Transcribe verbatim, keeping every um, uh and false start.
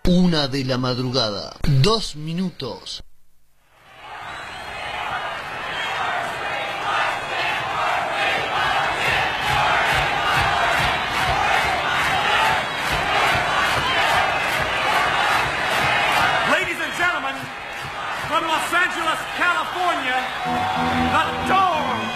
Una de la madrugada. Dos minutos. Ladies and gentlemen, from Los Angeles, California, the Dome.